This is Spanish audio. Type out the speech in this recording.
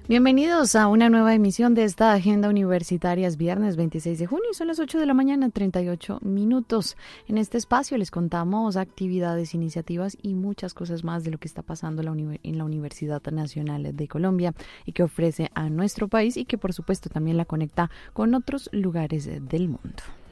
Bienvenidos a una nueva emisión de esta Agenda Universitaria. Es viernes 26 de junio, son las 8 de la mañana, 38 minutos. En este espacio les contamos actividades, iniciativas y muchas cosas más de lo que está pasando en la Universidad Nacional de Colombia y que ofrece a nuestro país y que por supuesto también la conecta con otros lugares del mundo.